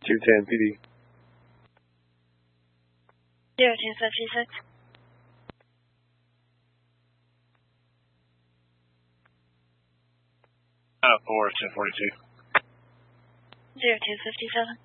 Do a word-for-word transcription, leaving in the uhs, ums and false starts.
two ten P D. zero two fifty-six. Uh, four ten forty-two. zero two fifty-seven.